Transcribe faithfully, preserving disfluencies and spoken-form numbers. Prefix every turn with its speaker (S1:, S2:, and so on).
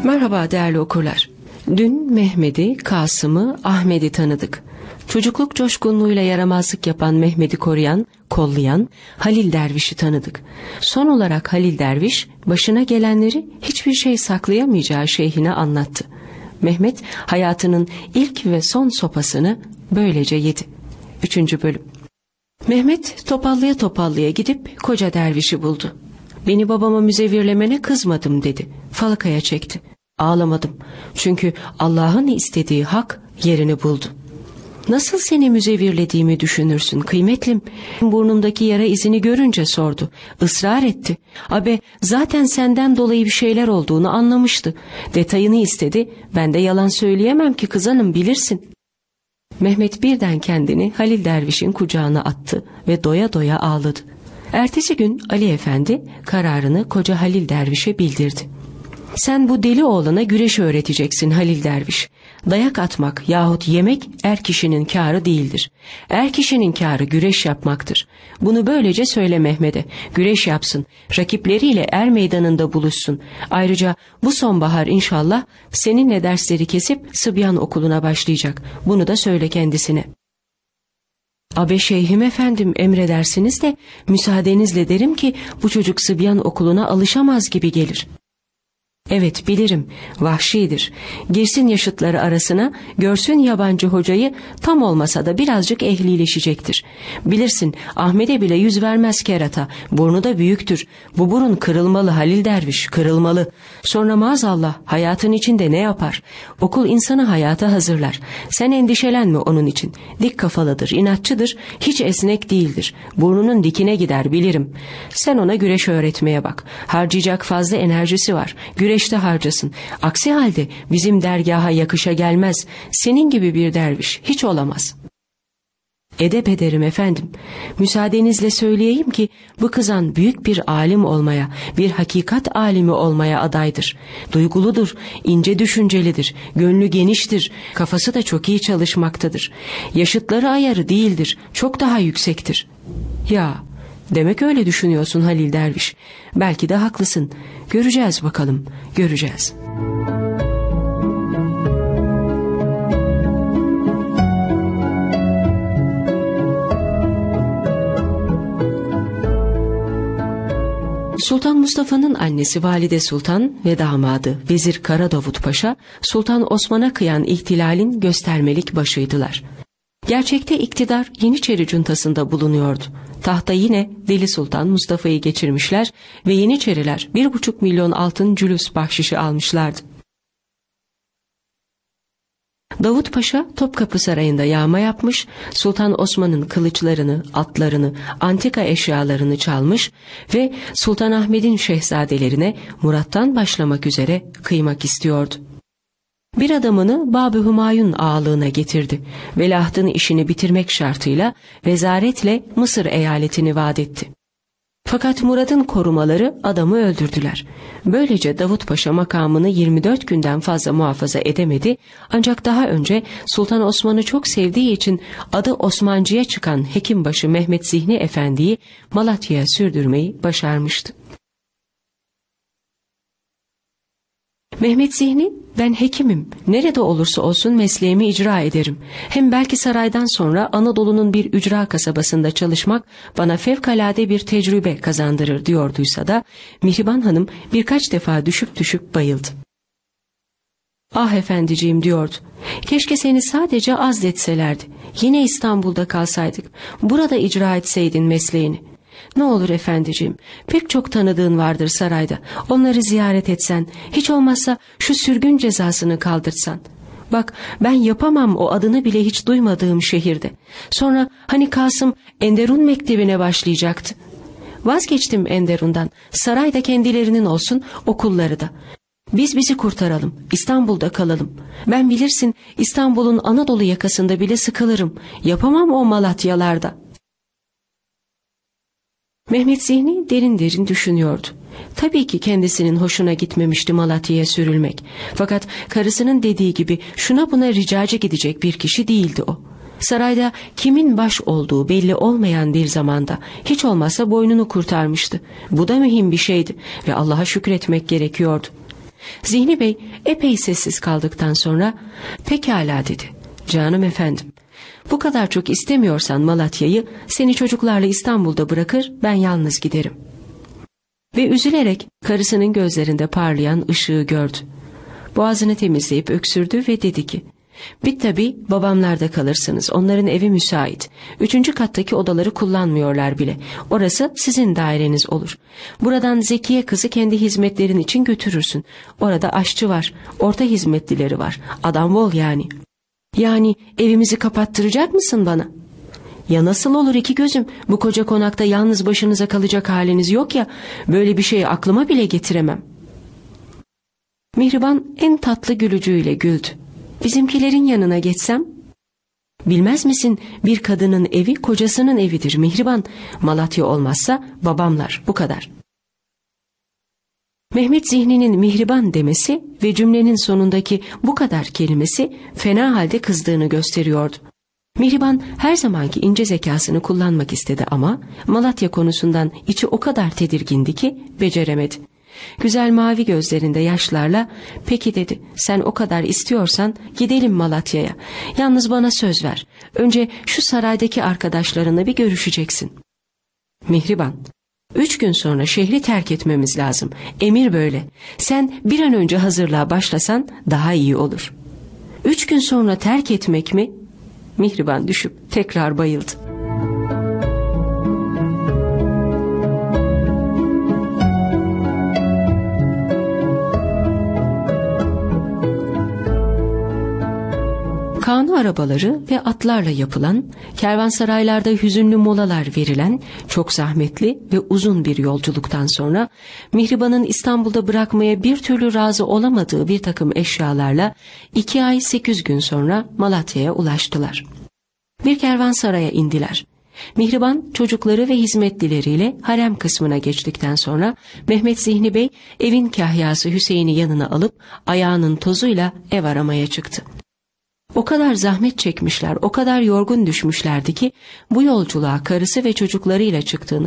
S1: Merhaba değerli okurlar. Dün Mehmet'i, Kasım'ı, Ahmet'i tanıdık. Çocukluk coşkunluğuyla yaramazlık yapan Mehmet'i koruyan, kollayan Halil Derviş'i tanıdık. Son olarak Halil Derviş başına gelenleri hiçbir şey saklayamayacağı şeyhine anlattı. Mehmet hayatının ilk ve son sopasını böylece yedi. Üçüncü bölüm. Mehmet topallıya topallıya gidip koca dervişi buldu. Beni babama müzevirlemene kızmadım dedi. Falakaya çekti. Ağlamadım. Çünkü Allah'ın istediği hak yerini buldu. Nasıl seni müzevirlediğimi düşünürsün kıymetlim? Burnumdaki yara izini görünce sordu. Israr etti. Abe zaten senden dolayı bir şeyler olduğunu anlamıştı. Detayını istedi. Ben de yalan söyleyemem ki kızanım bilirsin. Mehmet birden kendini Halil Derviş'in kucağına attı ve doya doya ağladı. Ertesi gün Ali Efendi kararını koca Halil Derviş'e bildirdi. Sen bu deli oğlana güreş öğreteceksin Halil Derviş. Dayak atmak yahut yemek er kişinin kârı değildir. Er kişinin kârı güreş yapmaktır. Bunu böylece söyle Mehmet'e. Güreş yapsın. Rakipleriyle er meydanında buluşsun. Ayrıca bu sonbahar inşallah seninle dersleri kesip Sıbyan okuluna başlayacak. Bunu da söyle kendisine. Abe şeyhim efendim emredersiniz de müsaadenizle derim ki bu çocuk Sıbyan okuluna alışamaz gibi gelir. Evet bilirim, vahşidir. Girsin yaşıtları arasına, görsün yabancı hocayı, tam olmasa da birazcık ehlileşecektir. Bilirsin Ahmet'e bile yüz vermez kerata, burnu da büyüktür. Bu burun kırılmalı Halil Derviş, kırılmalı. Sonra maazallah hayatın içinde ne yapar? Okul insanı hayata hazırlar. Sen endişelenme onun için. Dik kafalıdır, inatçıdır, hiç esnek değildir. Burnunun dikine gider bilirim. Sen ona güreş öğretmeye bak. Harcayacak fazla enerjisi var. Güreş İşte harcasın. Aksi halde bizim dergaha yakışa gelmez. Senin gibi bir derviş hiç olamaz. Edep ederim efendim. Müsaadenizle söyleyeyim ki bu kızan büyük bir alim olmaya, bir hakikat alimi olmaya adaydır. Duyguludur, ince düşüncelidir, gönlü geniştir, kafası da çok iyi çalışmaktadır. Yaşıtları ayarı değildir, çok daha yüksektir. Ya... Demek öyle düşünüyorsun Halil Derviş. Belki de haklısın. Göreceğiz bakalım, göreceğiz. Sultan Mustafa'nın annesi Valide Sultan ve damadı Vezir Kara Davut Paşa, Sultan Osman'a kıyan ihtilalin göstermelik başıydılar. Gerçekte iktidar Yeniçeri cuntasında bulunuyordu. Tahta yine Deli Sultan Mustafa'yı geçirmişler ve Yeniçeriler bir buçuk milyon altın cülüs bahşişi almışlardı. Davut Paşa Topkapı Sarayı'nda yağma yapmış, Sultan Osman'ın kılıçlarını, atlarını, antika eşyalarını çalmış ve Sultan Ahmet'in şehzadelerine Murat'tan başlamak üzere kıymak istiyordu. Bir adamını Bab-ı Hümayun ağalığına getirdi. Velahtın işini bitirmek şartıyla vezaretle Mısır eyaletini vaat etti. Fakat Murad'ın korumaları adamı öldürdüler. Böylece Davut Paşa makamını yirmi dört günden fazla muhafaza edemedi, ancak daha önce Sultan Osman'ı çok sevdiği için adı Osmancı'ya çıkan Hekimbaşı Mehmet Zihni Efendi'yi Malatya'ya sürdürmeyi başarmıştı. Mehmet Zihni, ben hekimim, nerede olursa olsun mesleğimi icra ederim. Hem belki saraydan sonra Anadolu'nun bir ücra kasabasında çalışmak bana fevkalade bir tecrübe kazandırır diyorduysa da Mihriban Hanım birkaç defa düşüp düşüp bayıldı. Ah efendiciğim diyordu, keşke seni sadece azletselerdi, yine İstanbul'da kalsaydık, burada icra etseydin mesleğini. Ne olur efendiciğim, pek çok tanıdığın vardır sarayda, onları ziyaret etsen, hiç olmazsa şu sürgün cezasını kaldırtsan. Bak ben yapamam o adını bile hiç duymadığım şehirde. Sonra hani Kasım Enderun mektebine başlayacaktı. Vazgeçtim Enderun'dan, sarayda kendilerinin olsun, okulları da. Biz bizi kurtaralım, İstanbul'da kalalım. Ben bilirsin İstanbul'un Anadolu yakasında bile sıkılırım, yapamam o Malatyalarda. Mehmet Zihni derin derin düşünüyordu. Tabii ki kendisinin hoşuna gitmemişti Malatya'ya sürülmek. Fakat karısının dediği gibi şuna buna ricacı gidecek bir kişi değildi o. Sarayda kimin baş olduğu belli olmayan bir zamanda hiç olmazsa boynunu kurtarmıştı. Bu da mühim bir şeydi ve Allah'a şükretmek gerekiyordu. Zihni Bey epey sessiz kaldıktan sonra pekala dedi. Canım efendim, bu kadar çok istemiyorsan Malatya'yı, seni çocuklarla İstanbul'da bırakır, ben yalnız giderim. Ve üzülerek karısının gözlerinde parlayan ışığı gördü. Boğazını temizleyip öksürdü ve dedi ki, bir tabi babamlarda kalırsınız, onların evi müsait. Üçüncü kattaki odaları kullanmıyorlar bile. Orası sizin daireniz olur. Buradan Zekiye kızı kendi hizmetlerin için götürürsün. Orada aşçı var, orta hizmetlileri var. Adam bol yani. Yani evimizi kapattıracak mısın bana? Ya nasıl olur iki gözüm, bu koca konakta yalnız başınıza kalacak haliniz yok ya, böyle bir şeyi aklıma bile getiremem. Mihriban en tatlı gülücüğüyle güldü. Bizimkilerin yanına geçsem? Bilmez misin, bir kadının evi kocasının evidir Mihriban. Malatya olmazsa babamlar, bu kadar. Mehmet Zihni'nin Mihriban demesi ve cümlenin sonundaki bu kadar kelimesi fena halde kızdığını gösteriyordu. Mihriban her zamanki ince zekasını kullanmak istedi ama Malatya konusundan içi o kadar tedirgindi ki beceremedi. Güzel mavi gözlerinde yaşlarla, peki dedi, sen o kadar istiyorsan gidelim Malatya'ya. Yalnız bana söz ver. Önce şu saraydaki arkadaşlarınla bir görüşeceksin. Mihriban, üç gün sonra şehri terk etmemiz lazım. Emir böyle. Sen bir an önce hazırlığa başlasan daha iyi olur. Üç gün sonra terk etmek mi? Mihriban düşüp tekrar bayıldı. Kanı arabaları ve atlarla yapılan, kervansaraylarda hüzünlü molalar verilen, çok zahmetli ve uzun bir yolculuktan sonra Mihriban'ın İstanbul'da bırakmaya bir türlü razı olamadığı bir takım eşyalarla iki ay sekiz gün sonra Malatya'ya ulaştılar. Bir kervansaraya indiler. Mihriban çocukları ve hizmetlileriyle harem kısmına geçtikten sonra Mehmet Zihni Bey evin kahyası Hüseyin'i yanına alıp ayağının tozuyla ev aramaya çıktı. O kadar zahmet çekmişler, o kadar yorgun düşmüşlerdi ki bu yolculuğa karısı ve çocuklarıyla çıktığını